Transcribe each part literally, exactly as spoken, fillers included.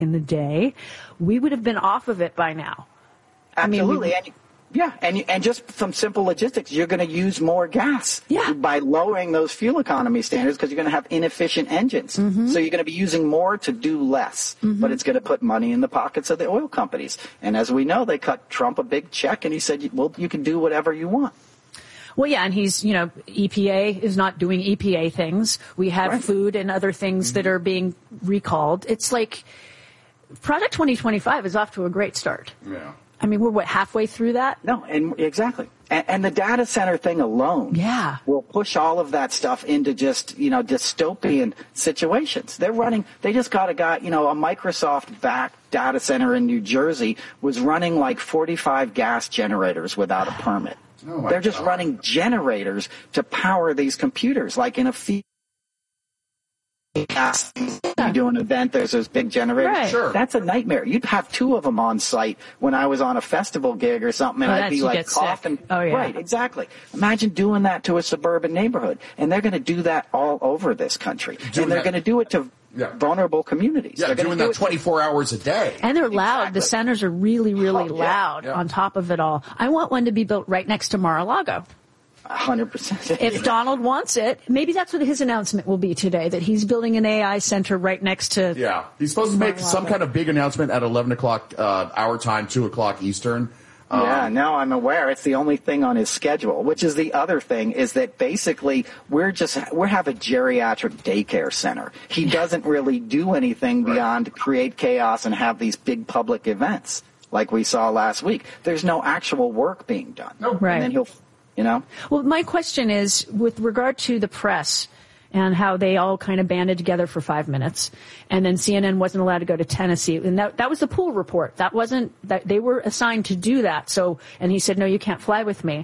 in the day, we would have been off of it by now. Absolutely. I mean, we, Yeah, and and just some simple logistics, you're going to use more gas yeah. by lowering those fuel economy standards because you're going to have inefficient engines. Mm-hmm. So you're going to be using more to do less, mm-hmm. but it's going to put money in the pockets of the oil companies. And as we know, they cut Trump a big check, and he said, well, you can do whatever you want. Well, yeah, and he's, you know, E P A is not doing E P A things. We have right. food and other things mm-hmm. that are being recalled. It's like Project twenty twenty-five is off to a great start. Yeah. I mean, we're, what, halfway through that? No, and exactly. And, and the data center thing alone yeah. will push all of that stuff into just, you know, dystopian situations. They're running, they just got a guy, you know, a Microsoft-backed data center in New Jersey was running like forty-five gas generators without a permit. Oh They're just God. running generators to power these computers, like in a field. You do an event, there's those big generators. Right. Sure. That's a nightmare. You'd have two of them on site when I was on a festival gig or something, and oh, I'd be like coughing. Oh, yeah. Right, exactly. Imagine doing that to a suburban neighborhood. And they're going to do that all over this country. Doing and they're that- going to do it to Yeah. vulnerable communities. Yeah, They're doing do that it twenty-four hours a day. And they're loud. Exactly. The centers are really, really Oh, yeah, loud yeah. on top of it all. I want one to be built right next to Mar-a-Lago. one hundred percent. If Donald wants it, maybe that's what his announcement will be today, that he's building an A I center right next to... Yeah, he's supposed to make some kind of big announcement at eleven o'clock uh, our time, two o'clock Eastern. Um, Yeah, no, I'm aware. It's the only thing on his schedule, which is the other thing, is that basically we're just, we have a geriatric daycare center. He doesn't really do anything Right. beyond create chaos and have these big public events like we saw last week. There's no actual work being done. No. Right. And then he'll, you know. Well, my question is, with regard to the press and how they all kind of banded together for five minutes, and then C N N wasn't allowed to go to Tennessee, and that that was the Poole report. That wasn't that they were assigned to do that. So, and he said, "No, you can't fly with me."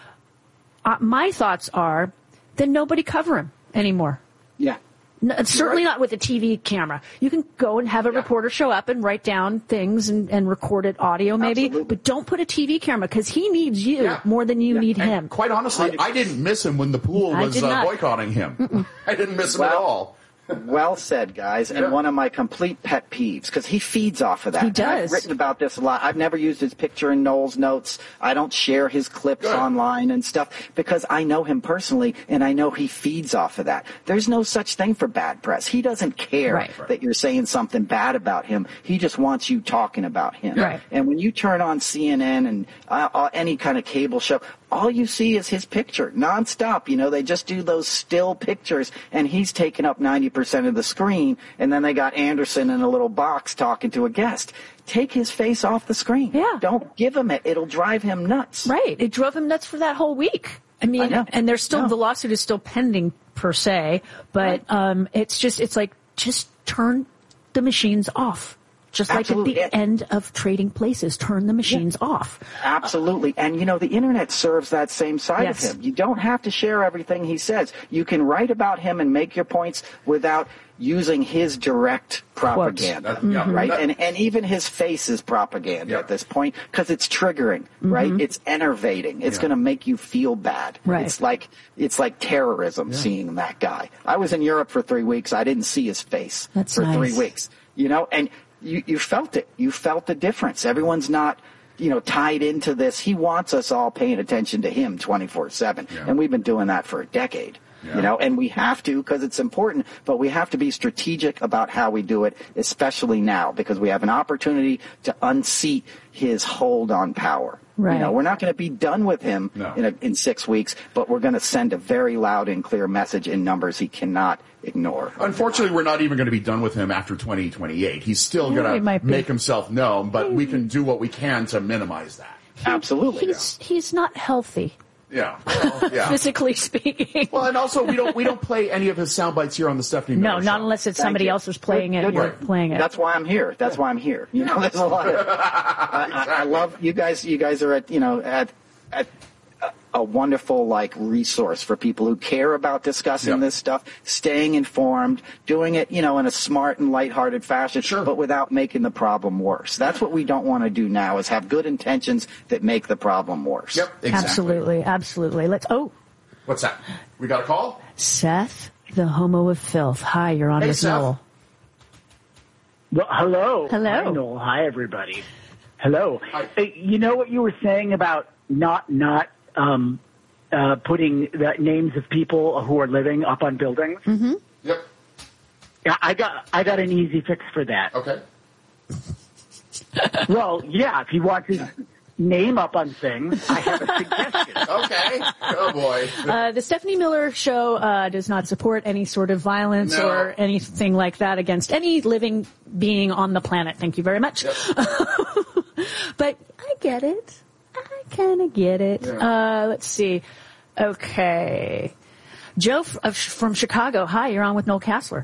Uh, my thoughts are, then nobody cover him anymore. Yeah. No, certainly right. not with a T V camera. You can go and have a Yeah. reporter show up and write down things and, and record it audio maybe, Absolutely. but don't put a T V camera because he needs you Yeah. more than you Yeah. need And him. quite honestly, I didn't miss him when the Pool I was did uh, not. boycotting him. Mm-mm. I didn't miss him at Well, all. Well said, guys. And Yeah. one of my complete pet peeves, because he feeds off of that. He And I've does. written about this a lot. I've never used his picture in Noel's notes. I don't share his clips Good. online and stuff because I know him personally and I know he feeds off of that. There's no such thing for bad press. He doesn't care Right. that you're saying something bad about him. He just wants you talking about him. Right. And when you turn on C N N and uh, uh, any kind of cable show, all you see is his picture nonstop. You know, they just do those still pictures, and he's taking up ninety percent of the screen, and then they got Anderson in a little box talking to a guest. Take his face off the screen. Yeah. Don't give him it. It'll drive him nuts. Right. It drove him nuts for that whole week. I mean, I know. and there's still, No. the lawsuit is still pending per se, but, Right. um, it's just, it's like, just turn the machines off. Just like Absolutely. at the end of Trading Places, turn the machines off. Absolutely. And, you know, the Internet serves that same side Yes. of him. You don't have to share everything he says. You can write about him and make your points without using his direct propaganda, That- yeah, right? that- and and even his face is propaganda Yeah. at this point because it's triggering, right? It's enervating. It's Yeah. going to make you feel bad. Right. It's like it's like terrorism seeing that guy. I was in Europe for three weeks. I didn't see his face That's for nice. three weeks. You know, and you you felt it. You felt the difference. Everyone's not, you know, tied into this. He wants us all paying attention to him twenty-four seven. Yeah. And we've been doing that for a decade. Yeah. You know, and we have to because it's important, but we have to be strategic about how we do it, especially now because we have an opportunity to unseat his hold on power. Right. You know, we're not going to be done with him No. in, a, in six weeks, but we're going to send a very loud and clear message in numbers he cannot ignore. Unfortunately, we're not even going to be done with him after twenty twenty-eight. He's still Yeah, going he to might be. make himself known, but we can do what we can to minimize that. Absolutely. He's, he's not healthy, Yeah. Well, yeah. physically speaking. Well, and also we don't we don't play any of his sound bites here on the Stephanie no, Miller not Show. unless it's Thank somebody you. else is playing it. Good, You're right. playing it. That's why I'm here. That's why I'm here. You know, there's a lot of. I, I, I love you guys. You guys are at you know at at a, a wonderful like resource for people who care about discussing Yep. this stuff, staying informed, doing it you know in a smart and lighthearted fashion, Sure. but without making the problem worse. That's what we don't want to do now. Is have good intentions that make the problem worse. Yep, exactly. Absolutely, absolutely. Let's. Oh, What's that? We got a call? Seth, the homo of filth. Hi, you're on Hey, with Seth. Noel. Well, hello. Hello. Hi, Noel. Hi, everybody. Hello. Hi. Hey, you know what you were saying about not not um, uh, putting the names of people who are living up on buildings? Mm-hmm. Yep. Yeah, I got I got an easy fix for that. Okay. Well, yeah, if he wants his name up on things, I have a suggestion. Okay. Oh boy. Uh, the Stephanie Miller Show uh, does not support any sort of violence No. or anything like that against any living being on the planet. Thank you very much. Yep. But I get it. I kind of get it. Yeah. Uh, let's see. Okay. Joe f- of, from Chicago. Hi, you're on with Noel Kassler.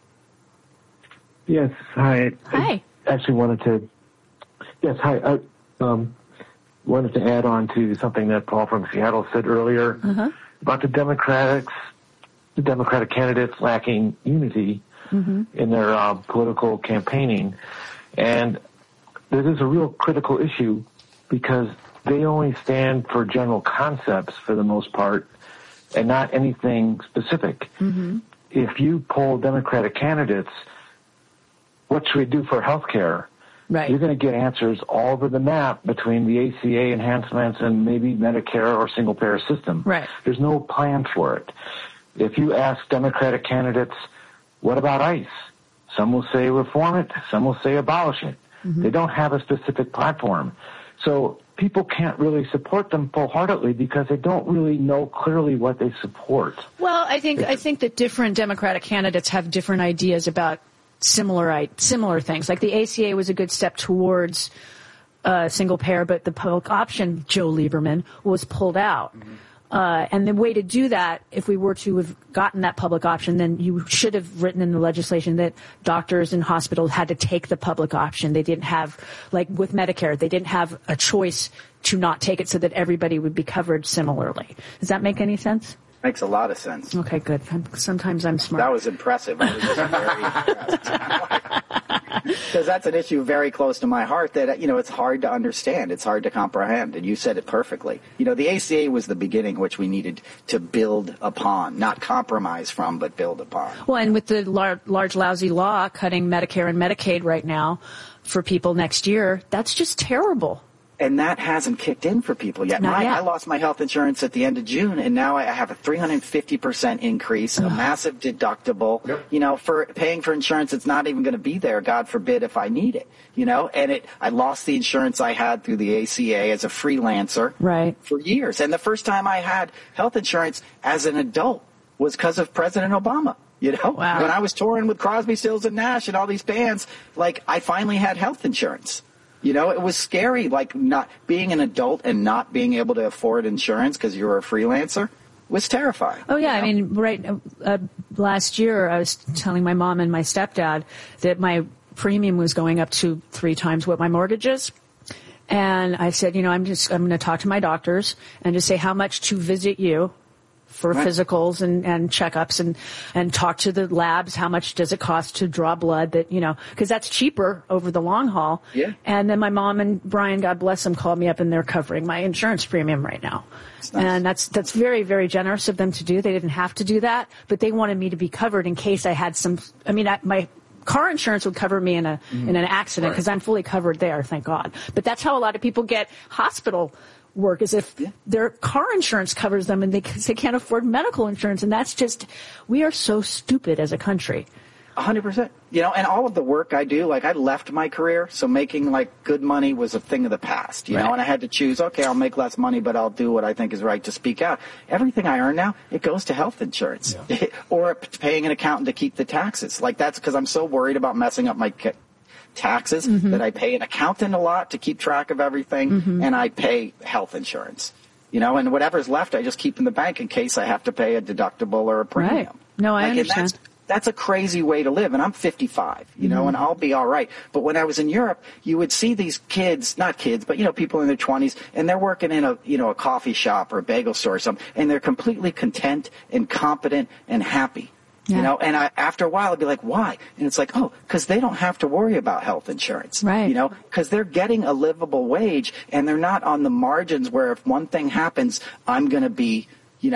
Yes, hi. Hi. I actually wanted to, yes, hi. I um, wanted to add on to something that Paul from Seattle said earlier Uh-huh. about the Democrats, the Democratic candidates lacking unity Mm-hmm. in their uh, political campaigning. And this is a real critical issue because they only stand for general concepts for the most part and not anything specific. Mm-hmm. If you poll Democratic candidates, what should we do for health care? Right. You're going to get answers all over the map between the A C A enhancements and maybe Medicare or single-payer system. Right. There's no plan for it. If you ask Democratic candidates, what about ICE? Some will say reform it. Some will say abolish it. Mm-hmm. They don't have a specific platform. So people can't really support them full-heartedly because they don't really know clearly what they support. Well, I think I think that different Democratic candidates have different ideas about similar similar things. Like the A C A was a good step towards uh, single payer, but the public option, Joe Lieberman, was pulled out. Mm-hmm. Uh, and the way to do that, if we were to have gotten that public option, then you should have written in the legislation that doctors and hospitals had to take the public option. They didn't have, like with Medicare, they didn't have a choice to not take it so that everybody would be covered similarly. Does that make any sense? Makes a lot of sense. Okay, good. I'm, sometimes I'm smart. That was impressive. I was just very impressed. Because that's an issue very close to my heart that, you know, it's hard to understand. It's hard to comprehend. And you said it perfectly. You know, the A C A was the beginning which we needed to build upon, not compromise from, but build upon. Well, and with the lar- large, lousy law cutting Medicare and Medicaid right now for people next year, that's just terrible. And that hasn't kicked in for people yet. Not My, yet. I lost my health insurance at the end of June, and now I have a three hundred fifty percent increase, a massive deductible. Yep. You know, for paying for insurance, it's not even going to be there, God forbid, if I need it. You know, and it, I lost the insurance I had through the A C A as a freelancer Right. for years. And the first time I had health insurance as an adult was because of President Obama. You know, Wow. when I was touring with Crosby, Stills, and Nash and all these bands, like, I finally had health insurance. You know, it was scary, like, not being an adult and not being able to afford insurance because you were a freelancer was terrifying. Oh, yeah. you know? I mean, right uh, last year, I was telling my mom and my stepdad that my premium was going up to three times what my mortgage is. And I said, you know, I'm just, I'm going to talk to my doctors and just say how much to visit you for Right. physicals and, and checkups and, and talk to the labs. How much does it cost to draw blood that, you know, cause that's cheaper over the long haul. Yeah. And then my mom and Brian, God bless them, called me up and they're covering my insurance premium right now. Nice. And that's, that's very, very generous of them to do. They didn't have to do that, but they wanted me to be covered in case I had some, I mean, I, my car insurance would cover me in a, Mm-hmm. in an accident Right. because I'm fully covered there, thank God. But that's how a lot of people get hospital work, is if Yeah. their car insurance covers them and they, cause they can't afford medical insurance. And that's just, we are so stupid as a country. A hundred percent. You know, and all of the work I do, like I left my career, so making like good money was a thing of the past, you Right. know, and I had to choose, okay, I'll make less money, but I'll do what I think is right to speak out. Everything I earn now, it goes to health insurance or paying an accountant to keep the taxes. Like that's because I'm so worried about messing up my ca- taxes Mm-hmm. that I pay an accountant a lot to keep track of everything, Mm-hmm. and I pay health insurance. You know, and whatever's left, I just keep in the bank in case I have to pay a deductible or a premium. Right. No, I Like, and understand. That's, that's a crazy way to live, and I'm fifty-five, you know, Mm-hmm. and I'll be all right. But when I was in Europe, you would see these kids, not kids, but, you know, people in their twenties, and they're working in a, you know, a coffee shop or a bagel store or something, and they're completely content and competent and happy. Yeah. You know, and I, after a while, I'd be like, why? And it's like, oh, because they don't have to worry about health insurance. Right. You know, because they're getting a livable wage, and they're not on the margins where if one thing happens, I'm going to be, you know,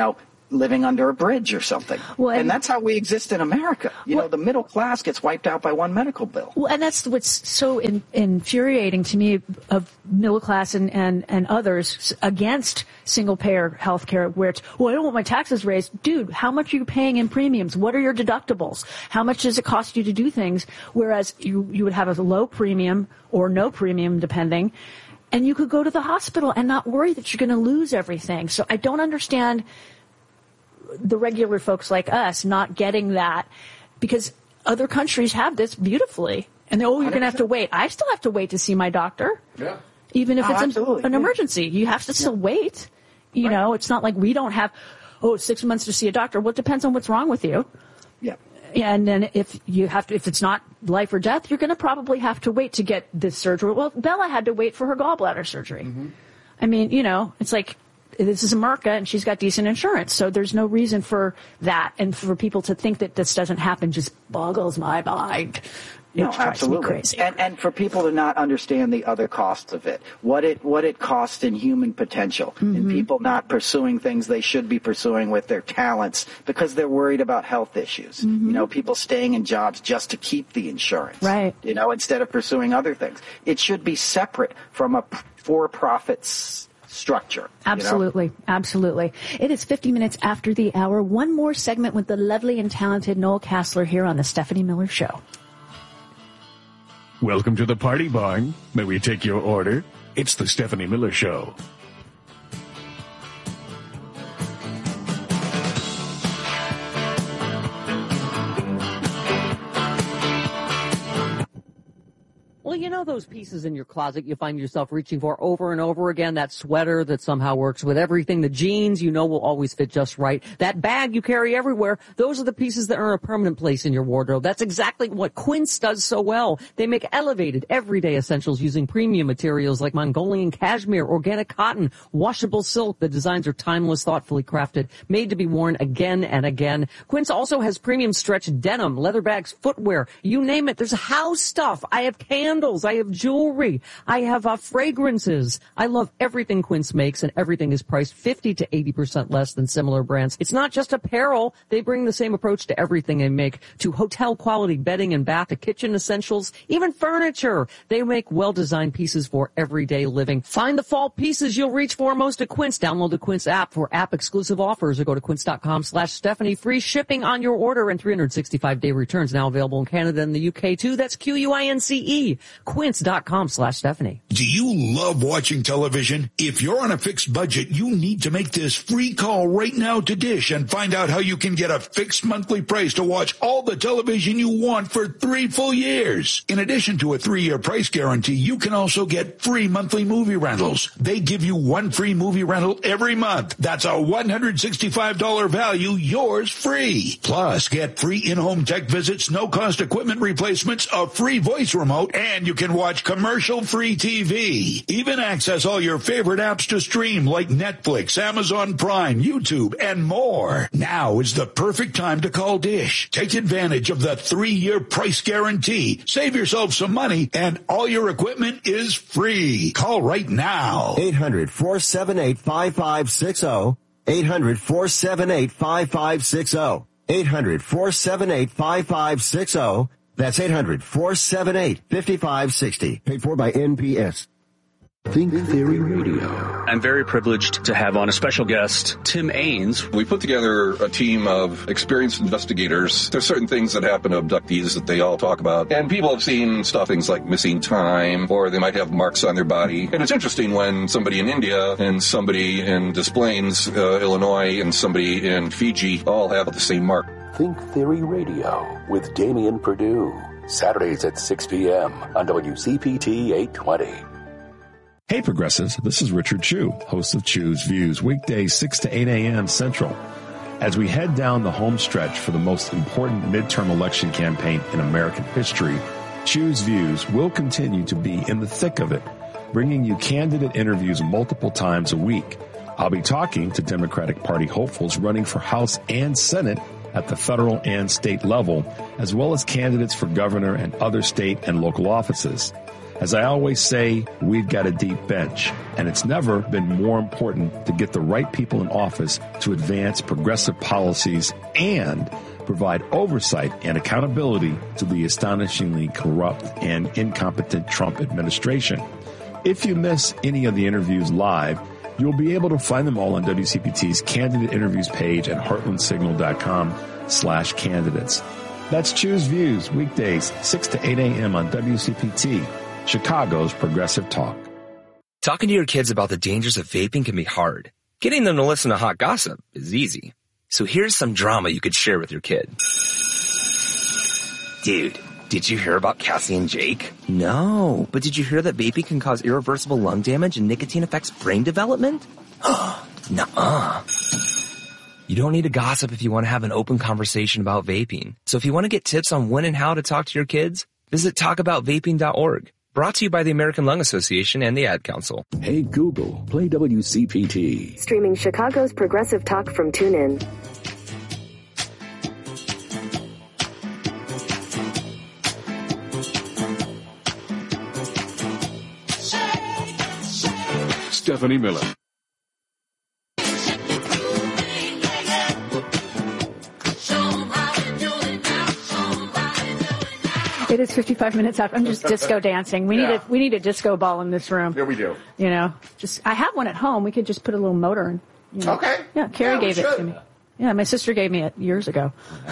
living under a bridge or something. Well, and, and that's how we exist in America. You well, know, the middle class gets wiped out by one medical bill. Well, and that's what's so in, infuriating to me of middle class and, and, and others against single-payer health care, where it's, well, I don't want my taxes raised. Dude, how much are you paying in premiums? What are your deductibles? How much does it cost you to do things? Whereas you, you would have a low premium or no premium, depending, and you could go to the hospital and not worry that you're going to lose everything. So I don't understand the regular folks like us not getting that, because other countries have this beautifully. And they're, oh, you're going to have to wait. I still have to wait to see my doctor. Yeah. Even if oh, it's an, an yeah. emergency. You have to still yeah. wait. You right. know, it's not like we don't have, oh, six months to see a doctor. Well, it depends on what's wrong with you. Yeah. Yeah, and then if you have to, if it's not life or death, you're going to probably have to wait to get this surgery. Well, Bella had to wait for her gallbladder surgery. Mm-hmm. I mean, you know, it's like, this is America, and she's got decent insurance, so there's no reason for that. And for people to think that this doesn't happen just boggles my mind. It no, absolutely. Crazy. And, and for people to not understand the other costs of it, what it what it costs in human potential, mm-hmm. and people not pursuing things they should be pursuing with their talents because they're worried about health issues. Mm-hmm. You know, people staying in jobs just to keep the insurance. Right. You know, instead of pursuing other things. It should be separate from a for-profit structure. Absolutely. You know? Absolutely. It is fifty minutes after the hour. One more segment with the lovely and talented Noel Casler here on the Stephanie Miller Show. Welcome to the Party Barn. May we take your order? It's the Stephanie Miller Show. Well, you know those pieces in your closet you find yourself reaching for over and over again? That sweater that somehow works with everything, the jeans you know will always fit just right, that bag you carry everywhere, those are the pieces that earn a permanent place in your wardrobe. That's exactly what Quince does so well. They make elevated, everyday essentials using premium materials like Mongolian cashmere, organic cotton, washable silk. The designs are timeless, thoughtfully crafted, made to be worn again and again. Quince also has premium stretch denim, leather bags, footwear, you name it. There's house stuff. I have candles. I have jewelry. I have uh, fragrances. I love everything Quince makes, and everything is priced fifty to eighty percent less than similar brands. It's not just apparel. They bring the same approach to everything they make, to hotel quality bedding and bath, to kitchen essentials, even furniture. They make well-designed pieces for everyday living. Find the fall pieces you'll reach for most at Quince. Download the Quince app for app-exclusive offers or go to quince.com slash Stephanie. Free shipping on your order and three hundred sixty-five day returns now available in Canada and the U K too. That's Q U I N C E. Quince.com slash Stephanie. Do you love watching television? If you're on a fixed budget, you need to make this free call right now to Dish and find out how you can get a fixed monthly price to watch all the television you want for three full years. In addition to a three-year price guarantee, you can also get free monthly movie rentals. They give you one free movie rental every month. That's a one hundred sixty-five dollars value, yours free. Plus, get free in-home tech visits, no-cost equipment replacements, a free voice remote, and you can watch commercial-free T V. Even access all your favorite apps to stream like Netflix, Amazon Prime, YouTube, and more. Now is the perfect time to call Dish. Take advantage of the three-year price guarantee. Save yourself some money, and all your equipment is free. Call right now. eight hundred, four seven eight, five five six zero. eight hundred, four seven eight, five five six zero. eight hundred, four seven eight, five five six zero. That's eight hundred, four seven eight, five five six zero. Paid for by N P S. Think Theory Radio. I'm very privileged to have on a special guest, Tim Ains. We put together a team of experienced investigators. There's certain things that happen to abductees that they all talk about. And people have seen stuff, things like missing time, or they might have marks on their body. And it's interesting when somebody in India and somebody in Des Plaines, uh, Illinois, and somebody in Fiji all have the same mark. Think Theory Radio with Damian Perdue. Saturdays at six p.m. on W C P T eight twenty. Hey Progressives, this is Richard Chu, host of Chu's Views, weekdays six to eight a.m. Central. As we head down the home stretch for the most important midterm election campaign in American history, Chu's Views will continue to be in the thick of it, bringing you candidate interviews multiple times a week. I'll be talking to Democratic Party hopefuls running for House and Senate at the federal and state level, as well as candidates for governor and other state and local offices. As I always say, we've got a deep bench, and it's never been more important to get the right people in office to advance progressive policies and provide oversight and accountability to the astonishingly corrupt and incompetent Trump administration. If you miss any of the interviews live, you'll be able to find them all on W C P T's candidate interviews page at heartlandsignal.com slash candidates. That's Choose Views, weekdays, six to eight a.m. on W C P T, Chicago's Progressive Talk. Talking to your kids about the dangers of vaping can be hard. Getting them to listen to hot gossip is easy. So here's some drama you could share with your kid. Dude, did you hear about Cassie and Jake? No, but did you hear that vaping can cause irreversible lung damage and nicotine affects brain development? Nuh-uh. You don't need to gossip if you want to have an open conversation about vaping. So if you want to get tips on when and how to talk to your kids, visit talk about vaping dot org. Brought to you by the American Lung Association and the Ad Council. Hey Google, play W C P T. Streaming Chicago's Progressive Talk from TuneIn. Stephanie Miller. It is fifty-five minutes after. I'm just disco dancing. We yeah. need a we need a disco ball in this room. Here we do. You know, just I have one at home. We could just put a little motor in. You know. Okay. Yeah, Carrie yeah, gave it to me. Yeah, my sister gave me it years ago.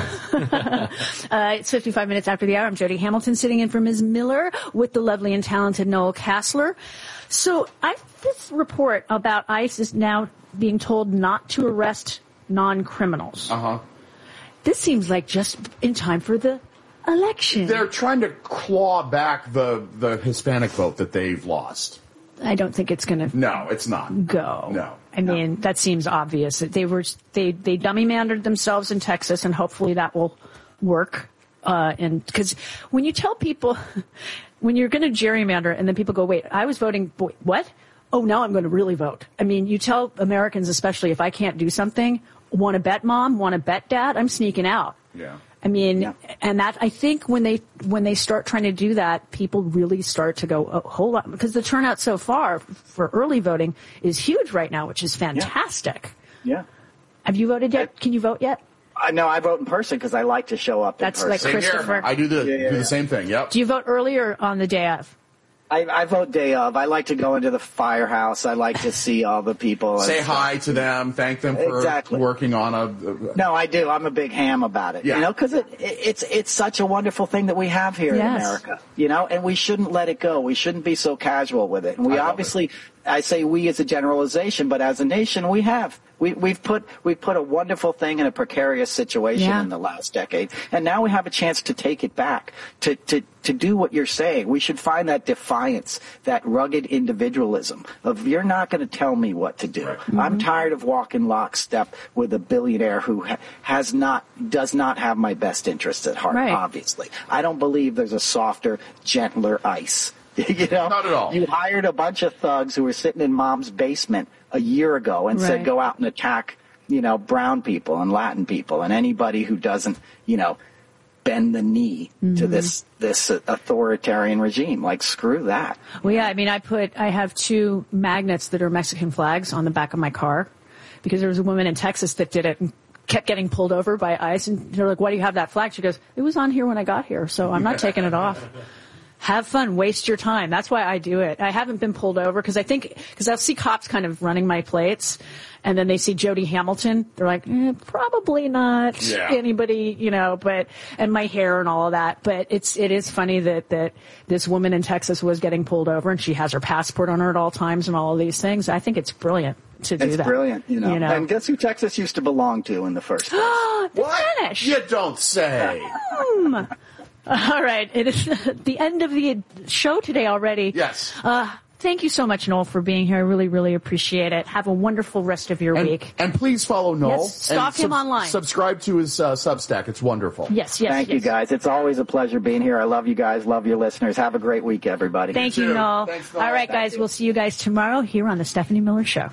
uh, it's fifty-five minutes after the hour. I'm Jody Hamilton, sitting in for Miz Miller with the lovely and talented Noel Kassler. So I this report about ICE is now being told not to arrest non-criminals. Uh huh. This seems like just in time for the election. They're trying to claw back the, the Hispanic vote that they've lost. I don't think it's going to. No, it's not. Go. No. I mean, no. That seems obvious. They were they they dummy mandered themselves in Texas, and hopefully that will work. Uh, and because when you tell people, when you're going to gerrymander, and then people go, "Wait, I was voting. Boy, what? Oh, now I'm going to really vote." I mean, you tell Americans, especially if I can't do something, want to bet, mom, want to bet, dad, I'm sneaking out. Yeah. I mean, yeah. and that I think when they when they start trying to do that, people really start to go, oh, hold on, because the turnout so far for early voting is huge right now, which is fantastic. Yeah. yeah. Have you voted yet? I, Can you vote yet? I know I vote in person because I like to show up. That's in person. like same Christopher. Here. I do the yeah, yeah, do yeah. the same thing. Yep. Do you vote early or on the day of? I, I vote day of. I like to go into the firehouse. I like to see all the people. Say hi to them. Thank them for exactly. working on a. No, I do. I'm a big ham about it. Yeah. You know, because it, it, it's it's such a wonderful thing that we have here yes. in America. You know, and we shouldn't let it go. We shouldn't be so casual with it. And we I obviously, I say we as a generalization, but as a nation, we have. We, we've put we've put a wonderful thing in a precarious situation yeah. in the last decade, and now we have a chance to take it back, to, to, to do what you're saying. We should find that defiance, that rugged individualism of you're not going to tell me what to do. Right. Mm-hmm. I'm tired of walking lockstep with a billionaire who ha- has not does not have my best interests at heart. Right. Obviously, I don't believe there's a softer, gentler ICE. You know, not at all. You hired a bunch of thugs who were sitting in mom's basement a year ago and right. said go out and attack, you know, brown people and Latin people and anybody who doesn't, you know, bend the knee mm-hmm. to this this authoritarian regime. Like, screw that. Well, yeah, I mean, I put I have two magnets that are Mexican flags on the back of my car because there was a woman in Texas that did it and kept getting pulled over by ICE, and they're like, "Why do you have that flag?" She goes, "It was on here when I got here, so I'm not taking it off." Have fun, waste your time. That's why I do it. I haven't been pulled over because I think, because I'll see cops kind of running my plates and then they see Jody Hamilton. They're like, eh, probably not yeah. anybody, you know, but, and my hair and all of that. But it's, it is funny that, that this woman in Texas was getting pulled over and she has her passport on her at all times and all of these things. I think it's brilliant to do it's that. It's brilliant, you know. you know. And guess who Texas used to belong to in the first place? the what? Spanish. You don't say. Um, All right. It is the end of the show today already. Yes. Uh, thank you so much, Noel, for being here. I really, really appreciate it. Have a wonderful rest of your and, week. And please follow Noel. Yes, stalk and him sub- online. Subscribe to his uh, Substack. It's wonderful. Yes, yes, Thank yes. you, guys. It's always a pleasure being here. I love you guys. Love your listeners. Have a great week, everybody. Thank you, Noel. Thanks, Noel. All right, Thank guys. you. We'll see you guys tomorrow here on the Stephanie Miller Show.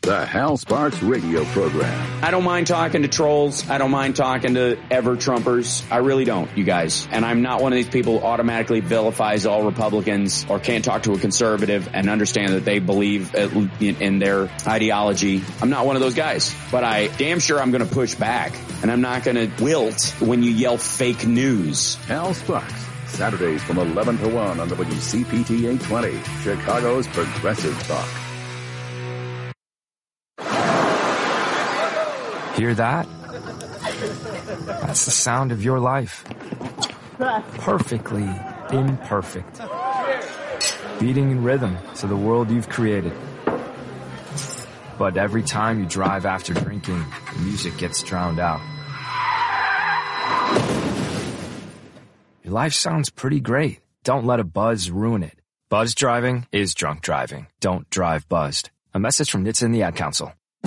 The Hal Sparks radio program. I don't mind talking to trolls. I don't mind talking to ever-Trumpers. I really don't, you guys. And I'm not one of these people who automatically vilifies all Republicans or can't talk to a conservative and understand that they believe in, in their ideology. I'm not one of those guys. But I damn sure I'm going to push back. And I'm not going to wilt when you yell fake news. Hal Sparks, Saturdays from eleven to one on W C P T eight twenty, Chicago's Progressive Talk. Hear that? That's the sound of your life. Perfectly imperfect. Beating in rhythm to the world you've created. But every time you drive after drinking, the music gets drowned out. Your life sounds pretty great. Don't let a buzz ruin it. Buzz driving is drunk driving. Don't drive buzzed. A message from N H T S A and the Ad Council.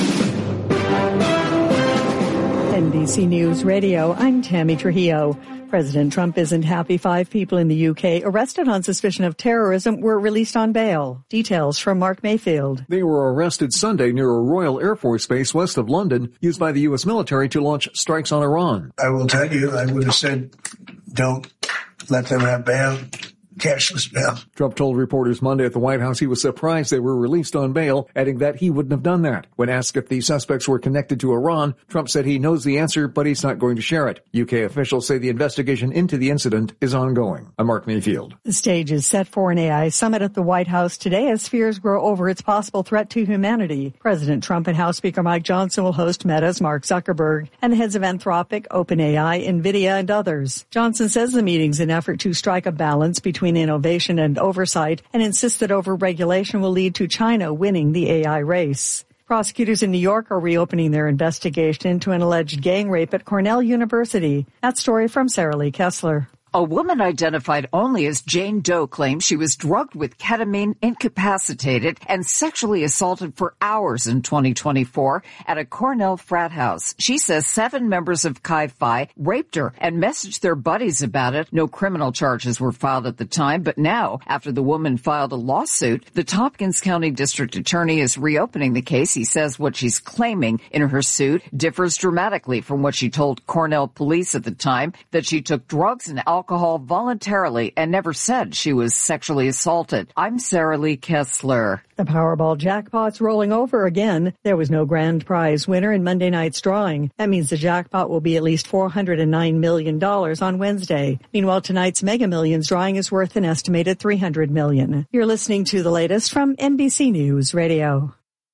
N B C News Radio, I'm Tammy Trujillo. President Trump isn't happy five people in the U K arrested on suspicion of terrorism were released on bail. Details from Mark Mayfield. They were arrested Sunday near a Royal Air Force base west of London, used by the U S military to launch strikes on Iran. I will tell you, I would have said, don't let them have bail. Cashless bail. Trump told reporters Monday at the White House he was surprised they were released on bail, adding that he wouldn't have done that. When asked if the suspects were connected to Iran, Trump said he knows the answer, but he's not going to share it. U K officials say the investigation into the incident is ongoing. I'm Mark Mayfield. The stage is set for an A I summit at the White House today as fears grow over its possible threat to humanity. President Trump and House Speaker Mike Johnson will host Meta's Mark Zuckerberg and the heads of Anthropic, OpenAI, NVIDIA, and others. Johnson says the meeting's an effort to strike a balance between innovation and and oversight, and insists that overregulation will lead to China winning the A I race. Prosecutors in New York are reopening their investigation into an alleged gang rape at Cornell University. That story from Sarah Lee Kessler. A woman identified only as Jane Doe claims she was drugged with ketamine, incapacitated, and sexually assaulted for hours in twenty twenty-four at a Cornell frat house. She says seven members of Chi Phi raped her and messaged their buddies about it. No criminal charges were filed at the time, but now, after the woman filed a lawsuit, the Tompkins County District Attorney is reopening the case. He says what she's claiming in her suit differs dramatically from what she told Cornell police at the time, that she took drugs and alcohol alcohol voluntarily and never said she was sexually assaulted. I'm Sarah Lee Kessler. The Powerball jackpot's rolling over again. There was no grand prize winner in Monday night's drawing. That means the jackpot will be at least four hundred nine million dollars on Wednesday. Meanwhile, tonight's Mega Millions drawing is worth an estimated three hundred million dollars. You're listening to the latest from N B C News Radio.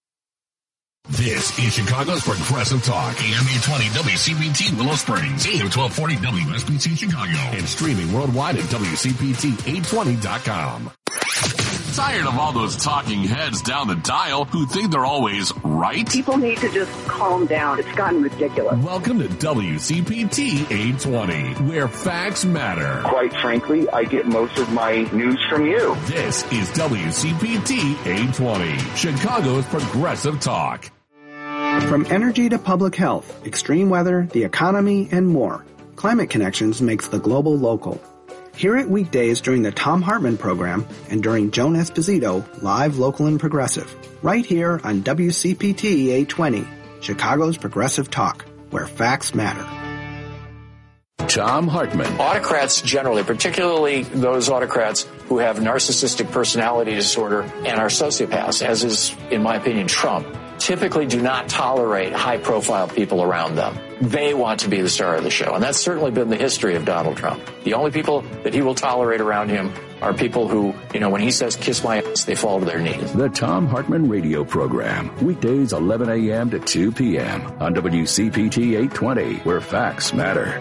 This is Chicago's Progressive Talk, A M eight twenty W C P T Willow Springs, A M twelve forty W S B C Chicago, and streaming worldwide at W C P T eight twenty dot com. Tired of all those talking heads down the dial who think they're always right? People need to just calm down. It's gotten ridiculous. Welcome to W C P T eight twenty, where facts matter. Quite frankly, I get most of my news from you. This is W C P T eight twenty, Chicago's Progressive Talk. From energy to public health, extreme weather, the economy, and more, Climate Connections makes the global local. Hear it weekdays during the Thom Hartmann program and during Joan Esposito, live, local, and progressive. Right here on W C P T eight twenty, Chicago's Progressive Talk, where facts matter. Thom Hartmann. Autocrats generally, particularly those autocrats who have narcissistic personality disorder and are sociopaths, as is, in my opinion, Trump, typically do not tolerate high-profile people around them. They want to be the star of the show, and that's certainly been the history of Donald Trump. The only people that he will tolerate around him are people who, you know, when he says, kiss my ass, they fall to their knees. The Thom Hartmann radio program, weekdays eleven a.m. to two p.m. on W C P T eight twenty, where facts matter.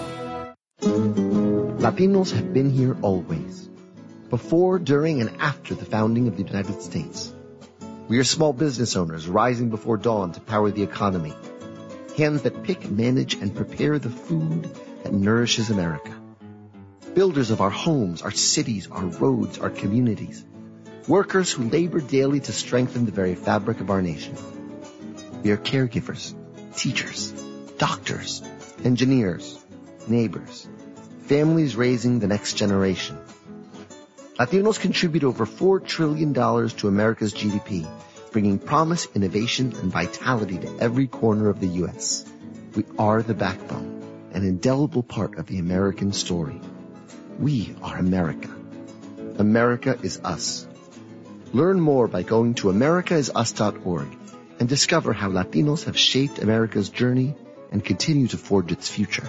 Latinos have been here always, before, during, and after the founding of the United States. We are small business owners rising before dawn to power the economy. Hands that pick, manage, and prepare the food that nourishes America. Builders of our homes, our cities, our roads, our communities. Workers who labor daily to strengthen the very fabric of our nation. We are caregivers, teachers, doctors, engineers, neighbors, families raising the next generation. Latinos contribute over four trillion dollars to America's G D P, bringing promise, innovation, and vitality to every corner of the U S. We are the backbone, an indelible part of the American story. We are America. America is us. Learn more by going to america is us dot org and discover how Latinos have shaped America's journey and continue to forge its future.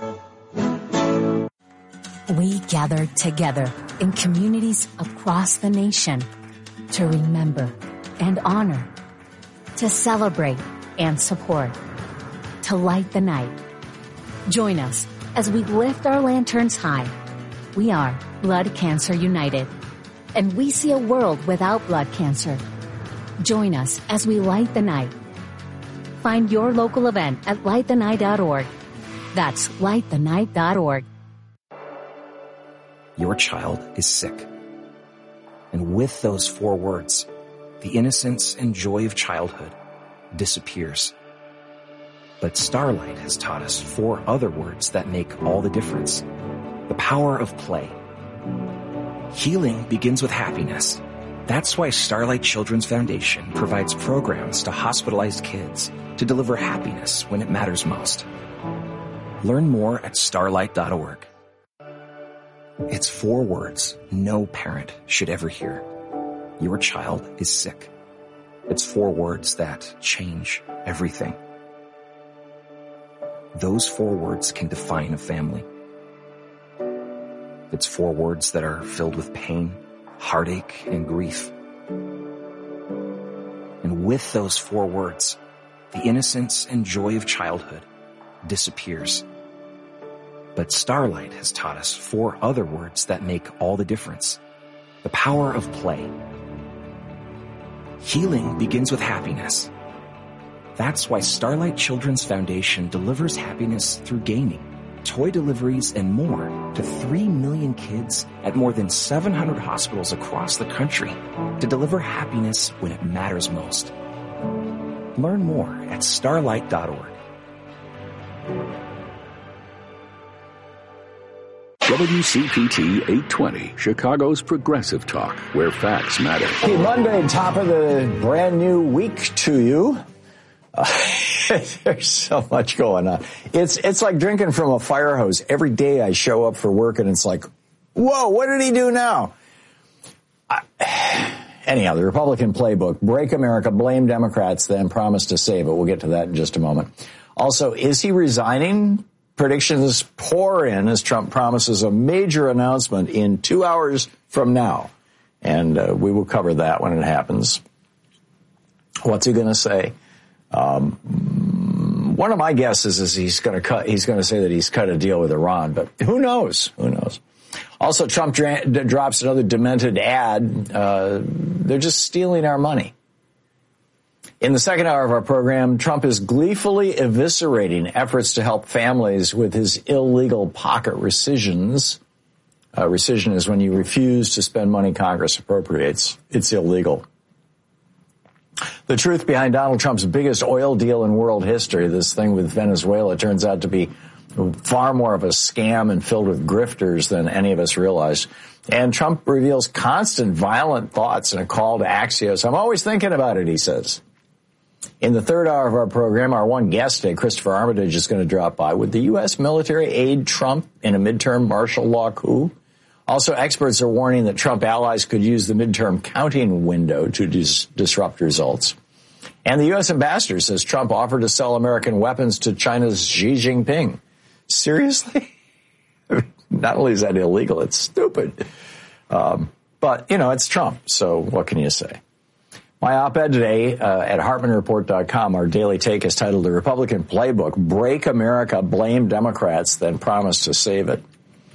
We gather together in communities across the nation to remember and honor, to celebrate and support, to light the night. Join us as we lift our lanterns high. We are Blood Cancer United, and we see a world without blood cancer. Join us as we light the night. Find your local event at light the night dot org. That's light the night dot org. Your child is sick. And with those four words, the innocence and joy of childhood disappears. But Starlight has taught us four other words that make all the difference. The power of play. Healing begins with happiness. That's why Starlight Children's Foundation provides programs to hospitalized kids to deliver happiness when it matters most. Learn more at starlight dot org. It's four words no parent should ever hear. Your child is sick. It's four words that change everything. Those four words can define a family. It's four words that are filled with pain, heartache, and grief. And with those four words, the innocence and joy of childhood disappears. But Starlight has taught us four other words that make all the difference. The power of play. Healing begins with happiness. That's why Starlight Children's Foundation delivers happiness through gaming, toy deliveries, and more to three million kids at more than seven hundred hospitals across the country to deliver happiness when it matters most. Learn more at starlight dot org. W C P T eight twenty, Chicago's Progressive Talk, where facts matter. Happy Monday, top of the brand new week to you. Uh, there's so much going on. It's it's like drinking from a fire hose. Every day I show up for work and it's like, whoa, what did he do now? I, anyhow, the Republican playbook, break America, blame Democrats, then promise to save it. We'll get to that in just a moment. Also, is he resigning? Predictions pour in as Trump promises a major announcement in two hours from now. And uh, we will cover that when it happens. What's he going to say? Um, one of my guesses is he's going to cut, he's going to say that he's cut a deal with Iran, but who knows? Who knows? Also, Trump dra- drops another demented ad. Uh, they're just stealing our money. In the second hour of our program, Trump is gleefully eviscerating efforts to help families with his illegal pocket rescissions. Uh, rescission is when you refuse to spend money Congress appropriates. It's illegal. The truth behind Donald Trump's biggest oil deal in world history, this thing with Venezuela, turns out to be far more of a scam and filled with grifters than any of us realized. And Trump reveals constant violent thoughts in a call to Axios. I'm always thinking about it, he says. In the third hour of our program, our one guest today, Christopher Armitage, is going to drop by. Would the U S military aid Trump in a midterm martial law coup? Also, experts are warning that Trump allies could use the midterm counting window to dis- disrupt results. And the U S ambassador says Trump offered to sell American weapons to China's Xi Jinping. Seriously? Not only is that illegal, it's stupid. Um, but, you know, it's Trump, so what can you say? My op-ed today uh, at Hartman Report dot com, our daily take, is titled The Republican Playbook, Break America, Blame Democrats, Then Promise to Save It.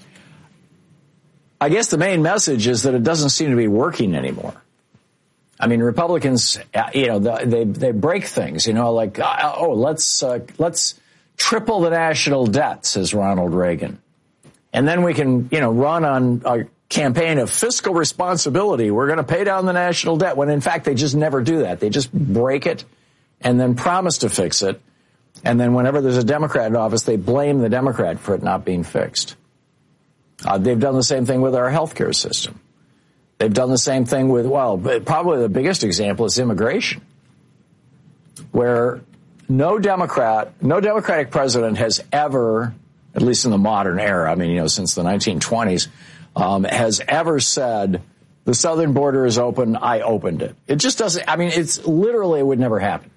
I guess the main message is that it doesn't seem to be working anymore. I mean, Republicans, you know, they they break things, you know, like, oh, let's uh, let's triple the national debt, says Ronald Reagan. And then we can, you know, run on a campaign of fiscal responsibility. We're going to pay down the national debt, when in fact they just never do that. They just break it and then promise to fix it. And then whenever there's a Democrat in office, they blame the Democrat for it not being fixed. Uh, they've done the same thing with our healthcare system. They've done the same thing with, well, probably the biggest example is immigration. where no Democrat, no Democratic president has ever, at least in the modern era, I mean, you know, since the nineteen twenties, um, has ever said, the southern border is open, I opened it. It just doesn't, I mean, it's literally, it would never happen.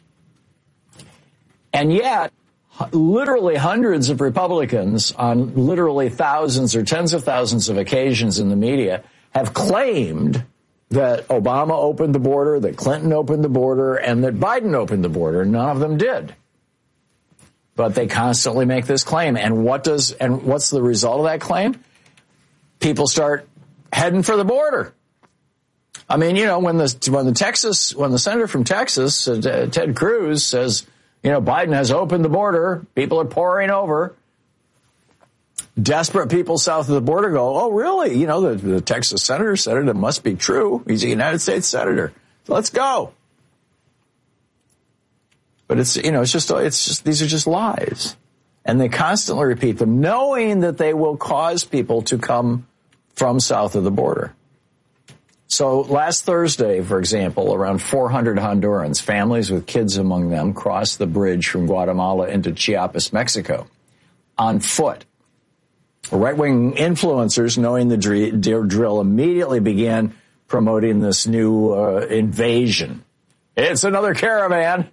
And yet, literally hundreds of Republicans on literally thousands or tens of thousands of occasions in the media have claimed that Obama opened the border, that Clinton opened the border, and that Biden opened the border. None of them did. But they constantly make this claim. And what does, and what's the result of that claim? People start heading for the border. I mean, you know, when the, when the Texas, when the senator from Texas, uh, Ted Cruz, says, you know, Biden has opened the border, people are pouring over. Desperate people south of the border go, oh, really? You know, the, the Texas senator said it. It must be true. He's a United States senator. So let's go. But it's, you know, it's just, it's just, these are just lies. And they constantly repeat them, knowing that they will cause people to come from south of the border. So last Thursday, for example, around four hundred Hondurans, families with kids among them, crossed the bridge from Guatemala into Chiapas, Mexico, on foot. Right-wing influencers, knowing the drill, immediately began promoting this new uh, invasion. It's another caravan.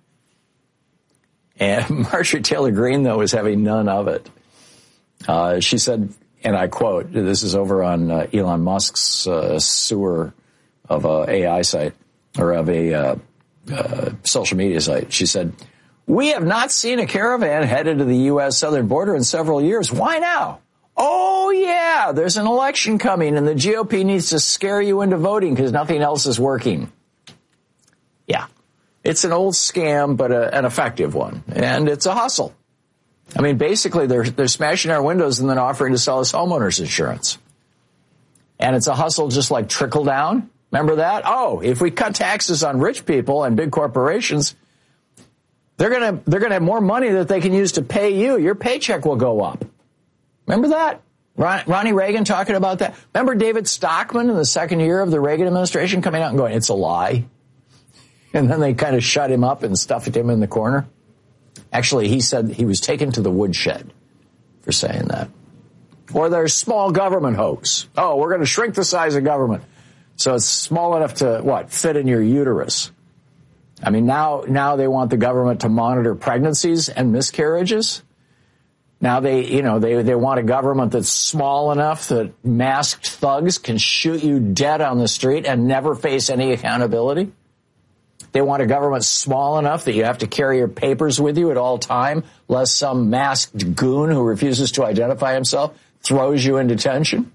And Marjorie Taylor Greene, though, is having none of it. Uh, she said, and I quote, this is over on uh, Elon Musk's uh, sewer of a A I site, or of a uh, uh, social media site. She said, we have not seen a caravan headed to the U S southern border in several years. Why now? Oh, yeah, there's an election coming, and the G O P needs to scare you into voting because nothing else is working. Yeah, it's an old scam, but a, an effective one, and it's a hustle. I mean, basically, they're they're smashing our windows and then offering to sell us homeowners insurance. And it's a hustle just like trickle down. Remember that? Oh, if we cut taxes on rich people and big corporations, they're gonna they're gonna have more money that they can use to pay you. Your paycheck will go up. Remember that? Ron, Ronnie Reagan talking about that. Remember David Stockman in the second year of the Reagan administration coming out and going, it's a lie. And then they kind of shut him up and stuffed him in the corner. Actually, he said he was taken to the woodshed for saying that. Or there's small government hoax. Oh, we're going to shrink the size of government. So it's small enough to, what, fit in your uterus. I mean, now, now they want the government to monitor pregnancies and miscarriages. Now they, you know, they, they want a government that's small enough that masked thugs can shoot you dead on the street and never face any accountability. They want a government small enough that you have to carry your papers with you at all time, lest some masked goon who refuses to identify himself throws you in detention.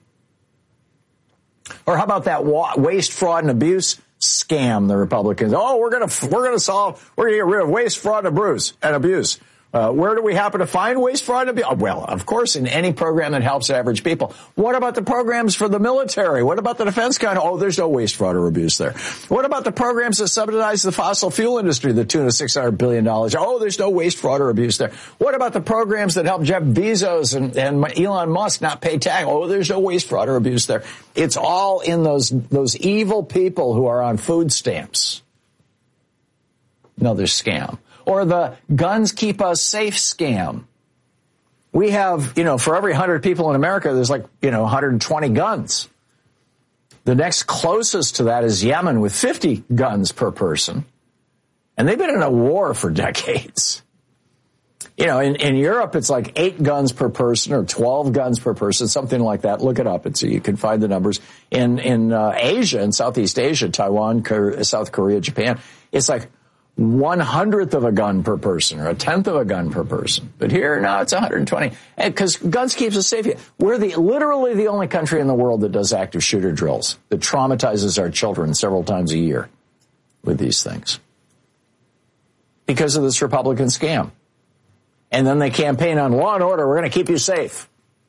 Or how about that wa- waste, fraud, and abuse scam? The Republicans, oh, we're gonna we're gonna solve, we're gonna get rid of waste, fraud, and abuse. And abuse. Uh, where do we happen to find waste, fraud, and abuse? Well, of course, in any program that helps average people. What about the programs for the military? What about the defense kind? Oh, there's no waste, fraud, or abuse there. What about the programs that subsidize the fossil fuel industry, the tune of six hundred billion dollars? Oh, there's no waste, fraud, or abuse there. What about the programs that help Jeff Bezos and, and Elon Musk not pay tax? Oh, there's no waste, fraud, or abuse there. It's all in those, those evil people who are on food stamps. Another scam. Or the guns keep us safe scam. We have, you know, for every one hundred people in America, there's like, you know, one hundred twenty guns. The next closest to that is Yemen with fifty guns per person. And they've been in a war for decades. You know, in, in Europe, it's like eight guns per person or twelve guns per person, something like that. Look it up. It's, you can find the numbers. In, in uh, Asia, in Southeast Asia, Taiwan, Korea, South Korea, Japan, it's like one hundredth of a gun per person or a tenth of a gun per person. But here, no, it's one hundred twenty. Because guns keeps us safe. We're the literally the only country in the world that does active shooter drills, that traumatizes our children several times a year with these things. Because of this Republican scam. And then they campaign on law and order, we're going to keep you safe.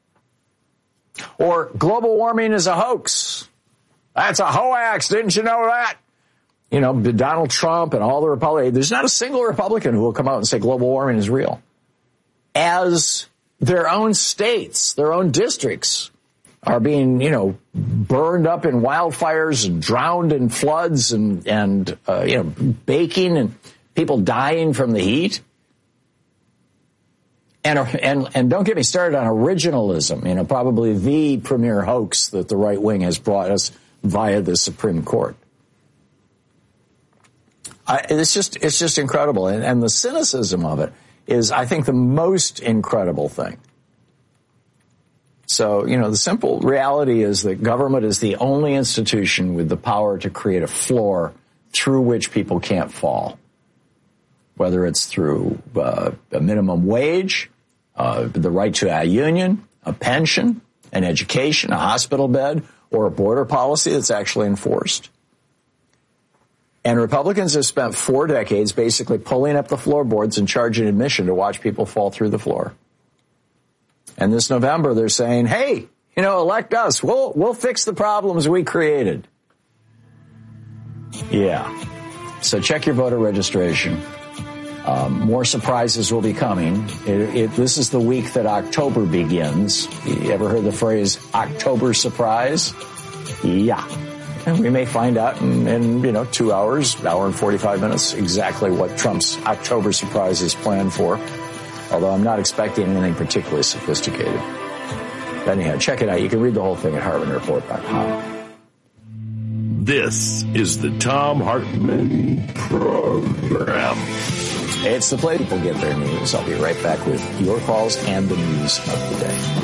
Or global warming is a hoax. That's a hoax, didn't you know that? You know, Donald Trump and all the Republicans, there's not a single Republican who will come out and say global warming is real. As their own states, their own districts are being, you know, burned up in wildfires and drowned in floods and, and uh, you know, baking and people dying from the heat. And, and, and don't get me started on originalism, you know, probably the premier hoax that the right wing has brought us via the Supreme Court. I, it's just, it's just incredible. And, and the cynicism of it is, I think, the most incredible thing. So, you know, the simple reality is that government is the only institution with the power to create a floor through which people can't fall. Whether it's through uh, a minimum wage, uh, the right to a union, a pension, an education, a hospital bed, or a border policy that's actually enforced. And Republicans have spent four decades basically pulling up the floorboards and charging admission to watch people fall through the floor. And this November, they're saying, hey, you know, elect us. We'll, we'll fix the problems we created. Yeah. So check your voter registration. Um, more surprises will be coming. It, it, this is the week that October begins. You ever heard the phrase October surprise? Yeah. And we may find out in, in, you know, two hours, hour and forty-five minutes, exactly what Trump's October surprise is planned for. Although I'm not expecting anything particularly sophisticated. Anyhow, check it out. You can read the whole thing at Hartman Report dot com. This is the Thom Hartman Program. It's the place people get their news. I'll be right back with your calls and the news of the day.